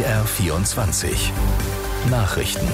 BR24 Nachrichten.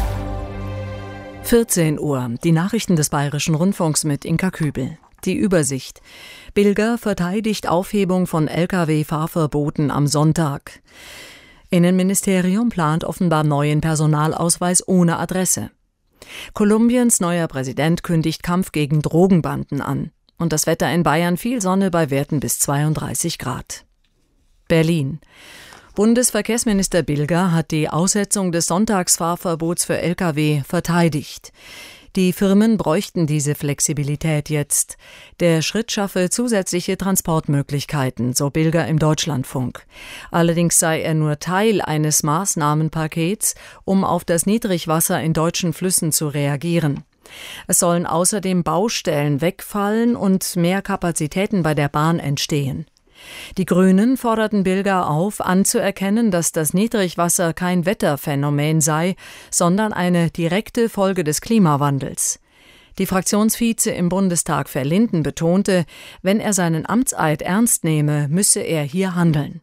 14 Uhr. Die Nachrichten des Bayerischen Rundfunks mit Inka Kübel. Die Übersicht. Bilger verteidigt Aufhebung von Lkw-Fahrverboten am Sonntag. Innenministerium plant offenbar neuen Personalausweis ohne Adresse. Kolumbiens neuer Präsident kündigt Kampf gegen Drogenbanden an. Und das Wetter in Bayern: viel Sonne bei Werten bis 32 Grad. Berlin. Bundesverkehrsminister Bilger hat die Aussetzung des Sonntagsfahrverbots für Lkw verteidigt. Die Firmen bräuchten diese Flexibilität jetzt. Der Schritt schaffe zusätzliche Transportmöglichkeiten, so Bilger im Deutschlandfunk. Allerdings sei er nur Teil eines Maßnahmenpakets, um auf das Niedrigwasser in deutschen Flüssen zu reagieren. Es sollen außerdem Baustellen wegfallen und mehr Kapazitäten bei der Bahn entstehen. Die Grünen forderten Bilger auf, anzuerkennen, dass das Niedrigwasser kein Wetterphänomen sei, sondern eine direkte Folge des Klimawandels. Die Fraktionsvize im Bundestag Verlinden betonte, wenn er seinen Amtseid ernst nehme, müsse er hier handeln.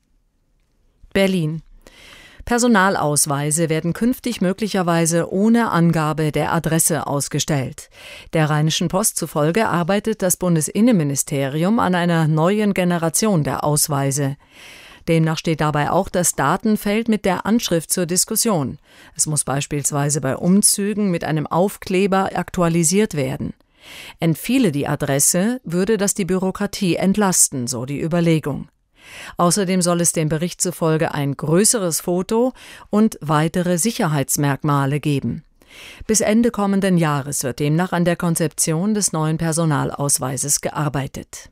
Berlin. Personalausweise werden künftig möglicherweise ohne Angabe der Adresse ausgestellt. Der Rheinischen Post zufolge arbeitet das Bundesinnenministerium an einer neuen Generation der Ausweise. Demnach steht dabei auch das Datenfeld mit der Anschrift zur Diskussion. Es muss beispielsweise bei Umzügen mit einem Aufkleber aktualisiert werden. Entfiele die Adresse, würde das die Bürokratie entlasten, so die Überlegung. Außerdem soll es dem Bericht zufolge ein größeres Foto und weitere Sicherheitsmerkmale geben. Bis Ende kommenden Jahres wird demnach an der Konzeption des neuen Personalausweises gearbeitet.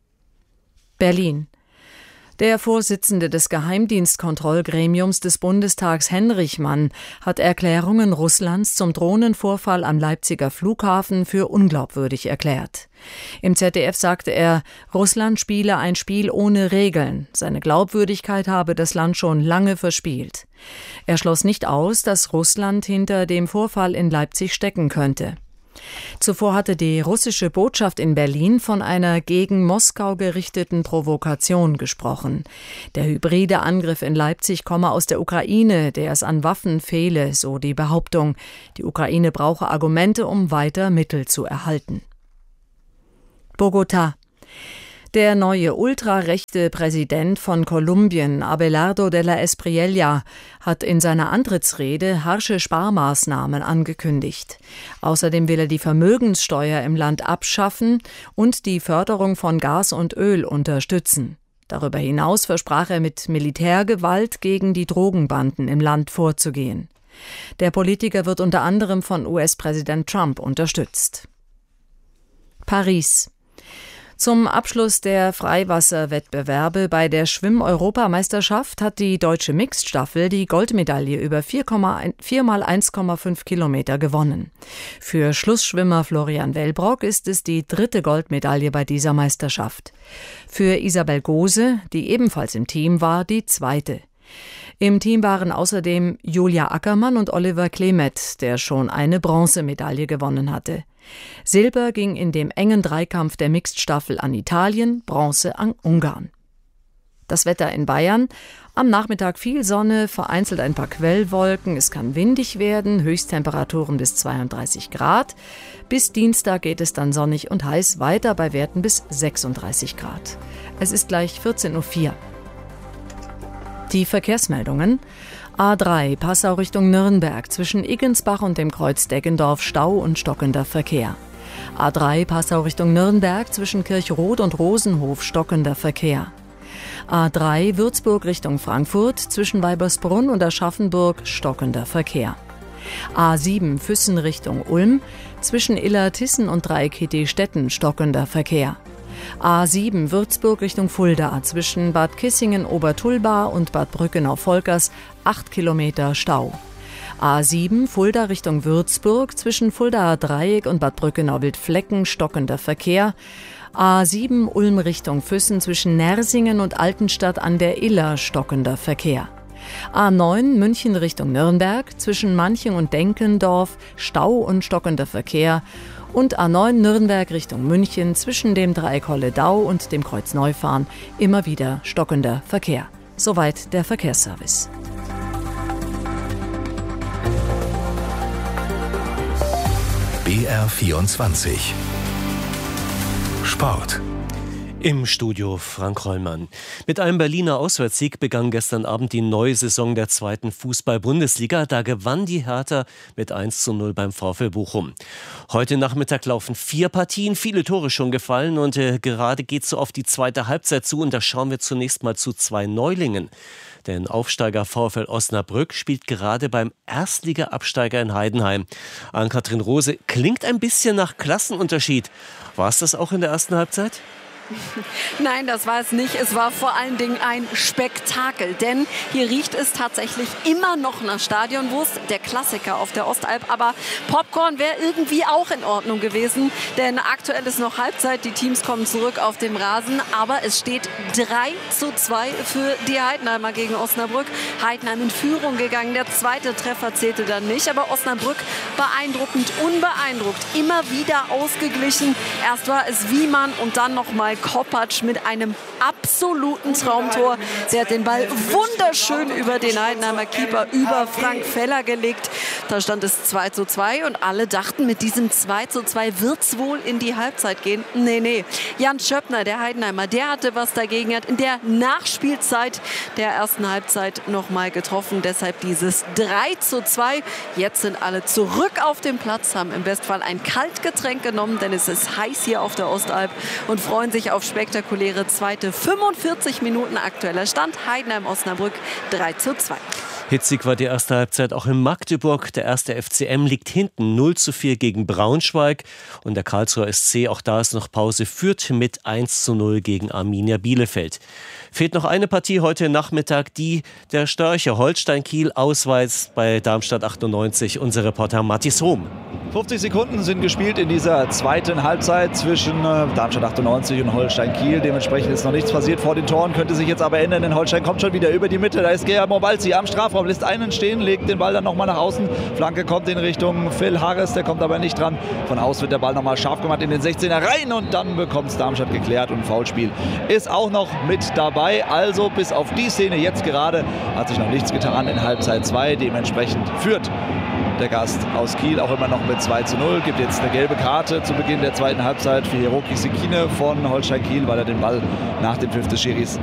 Berlin. Der Vorsitzende des Geheimdienstkontrollgremiums des Bundestags, Henrichmann, hat Erklärungen Russlands zum Drohnenvorfall am Leipziger Flughafen für unglaubwürdig erklärt. Im ZDF sagte er, Russland spiele ein Spiel ohne Regeln. Seine Glaubwürdigkeit habe das Land schon lange verspielt. Er schloss nicht aus, dass Russland hinter dem Vorfall in Leipzig stecken könnte. Zuvor hatte die russische Botschaft in Berlin von einer gegen Moskau gerichteten Provokation gesprochen. Der hybride Angriff in Leipzig komme aus der Ukraine, der es an Waffen fehle, so die Behauptung. Die Ukraine brauche Argumente, um weiter Mittel zu erhalten. Bogotá. Der neue ultrarechte Präsident von Kolumbien, Abelardo de la Espriella, hat in seiner Antrittsrede harsche Sparmaßnahmen angekündigt. Außerdem will er die Vermögenssteuer im Land abschaffen und die Förderung von Gas und Öl unterstützen. Darüber hinaus versprach er, mit Militärgewalt gegen die Drogenbanden im Land vorzugehen. Der Politiker wird unter anderem von US-Präsident Trump unterstützt. Paris. Zum Abschluss der Freiwasserwettbewerbe bei der Schwimm-Europameisterschaft hat die deutsche Mixed-Staffel die Goldmedaille über 4 mal 1,5 Kilometer gewonnen. Für Schlussschwimmer Florian Wellbrock ist es die 3. Goldmedaille bei dieser Meisterschaft. Für Isabel Gose, die ebenfalls im Team war, die 2. Im Team waren außerdem Julia Ackermann und Oliver Klemet, der schon eine Bronzemedaille gewonnen hatte. Silber ging in dem engen Dreikampf der Mixed-Staffel an Italien, Bronze an Ungarn. Das Wetter in Bayern: am Nachmittag viel Sonne, vereinzelt ein paar Quellwolken, es kann windig werden, Höchsttemperaturen bis 32 Grad. Bis Dienstag geht es dann sonnig und heiß weiter bei Werten bis 36 Grad. Es ist gleich 14:04 Uhr. Die Verkehrsmeldungen: A3 Passau Richtung Nürnberg, zwischen Iggensbach und dem Kreuz Deggendorf Stau und stockender Verkehr. A3 Passau Richtung Nürnberg, zwischen Kirchroth und Rosenhof stockender Verkehr. A3 Würzburg Richtung Frankfurt, zwischen Weibersbrunn und Aschaffenburg stockender Verkehr. A7 Füssen Richtung Ulm, zwischen Illertissen und Dreieck-Stetten stockender Verkehr. A7 Würzburg Richtung Fulda, zwischen Bad Kissingen Obertulba und Bad Brückenau-Volkers 8 Kilometer Stau. A7 Fulda Richtung Würzburg, zwischen Fuldaer Dreieck und Bad Brückenau-Wildflecken stockender Verkehr. A7 Ulm Richtung Füssen, zwischen Nersingen und Altenstadt an der Iller stockender Verkehr. A9 München Richtung Nürnberg, zwischen Manching und Denkendorf Stau und stockender Verkehr. Und A9 Nürnberg Richtung München, zwischen dem Dreieck Holledau und dem Kreuz Neufahren immer wieder stockender Verkehr. Soweit der Verkehrsservice. BR24 Sport. Im Studio Frank Rollmann. Mit einem Berliner Auswärtssieg begann gestern Abend die neue Saison der 2. Fußball-Bundesliga. Da gewann die Hertha mit 1:0 beim VfL Bochum. Heute Nachmittag laufen 4 Partien, viele Tore schon gefallen und gerade geht es so auf die zweite Halbzeit zu. Und da schauen wir zunächst mal zu 2 Neulingen. Denn Aufsteiger VfL Osnabrück spielt gerade beim Erstliga-Absteiger in Heidenheim. Ann-Kathrin Rose, klingt ein bisschen nach Klassenunterschied. War es das auch in der ersten Halbzeit? Nein, das war es nicht. Es war vor allen Dingen ein Spektakel. Denn hier riecht es tatsächlich immer noch nach Stadionwurst. Der Klassiker auf der Ostalb. Aber Popcorn wäre irgendwie auch in Ordnung gewesen. Denn aktuell ist noch Halbzeit. Die Teams kommen zurück auf dem Rasen. Aber es steht 3:2 für die Heidenheimer gegen Osnabrück. Heidenheim in Führung gegangen. Der zweite Treffer zählte dann nicht. Aber Osnabrück beeindruckend, unbeeindruckt. Immer wieder ausgeglichen. Erst war es Wiemann und dann nochmal Kopacz mit einem absoluten Traumtor. Der hat den Ball wunderschön über den Heidenheimer Keeper, über Frank Feller gelegt. Da stand es 2:2 und alle dachten, mit diesem 2:2 wird es wohl in die Halbzeit gehen. Nee. Jan Schöppner, der Heidenheimer, der hatte was dagegen, hat in der Nachspielzeit der ersten Halbzeit nochmal getroffen. Deshalb dieses 3:2. Jetzt sind alle zurück auf dem Platz, haben im Bestfall ein Kaltgetränk genommen, denn es ist heiß hier auf der Ostalb und freuen sich auf spektakuläre zweite 45 Minuten. Aktueller Stand Heidenheim-Osnabrück 3:2. Hitzig war die erste Halbzeit auch in Magdeburg. Der erste FCM liegt hinten 0:4 gegen Braunschweig. Und der Karlsruher SC, auch da ist noch Pause, führt mit 1:0 gegen Arminia Bielefeld. Fehlt noch eine Partie heute Nachmittag, die der Störche. Holstein-Kiel auswärts bei Darmstadt 98. Unser Reporter Mathis Hohm. 50 Sekunden sind gespielt in dieser zweiten Halbzeit zwischen Darmstadt 98 und Holstein Kiel. Dementsprechend ist noch nichts passiert vor den Toren, könnte sich jetzt aber ändern, denn Holstein kommt schon wieder über die Mitte. Da ist Gea Mobalzi am Strafraum, lässt einen stehen, legt den Ball dann nochmal nach außen. Flanke kommt in Richtung Phil Harris, der kommt aber nicht dran. Von außen wird der Ball nochmal scharf gemacht in den 16er rein und dann bekommt es Darmstadt geklärt und ein Foulspiel ist auch noch mit dabei. Also bis auf die Szene jetzt gerade hat sich noch nichts getan in Halbzeit 2. Dementsprechend führt der Gast aus Kiel auch immer noch mit 2:0. Gibt jetzt eine gelbe Karte zu Beginn der zweiten Halbzeit für Hiroki Sekine von Holstein Kiel, weil er den Ball nach dem Pfiff des Schiris